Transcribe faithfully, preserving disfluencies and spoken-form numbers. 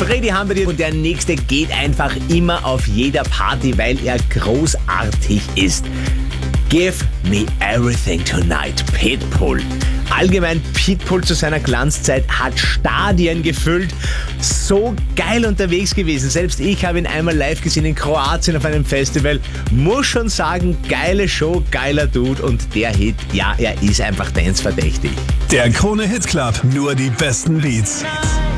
Freddy haben wir dir und der nächste geht einfach immer auf jeder Party, weil er großartig ist. Give me everything tonight, Pitbull. Allgemein, Pitbull zu seiner Glanzzeit hat Stadien gefüllt. So geil unterwegs gewesen. Selbst ich habe ihn einmal live gesehen in Kroatien auf einem Festival. Muss schon sagen, geile Show, geiler Dude und der Hit, ja, er ist einfach danceverdächtig. Der Krone Hit Club, nur die besten Beats.